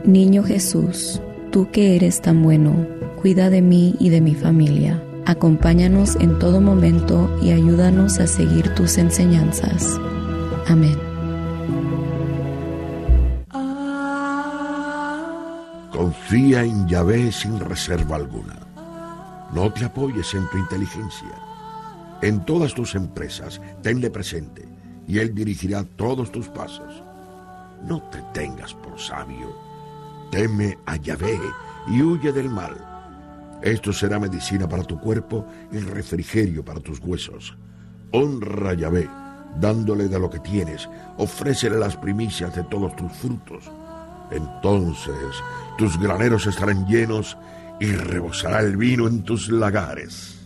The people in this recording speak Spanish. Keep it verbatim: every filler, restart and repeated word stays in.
Niño Jesús, tú que eres tan bueno, cuida de mí y de mi familia. Acompáñanos en todo momento y ayúdanos a seguir tus enseñanzas. Amén. Confía en Yahvé sin reserva alguna. No te apoyes en tu inteligencia. En todas tus empresas, tenle presente, y Él dirigirá todos tus pasos. No te tengas por sabio. Teme a Yahvé y huye del mal. Esto será medicina para tu cuerpo y refrigerio para tus huesos. Honra a Yahvé, dándole de lo que tienes. Ofrécele las primicias de todos tus frutos. Entonces tus graneros estarán llenos y rebosará el vino en tus lagares.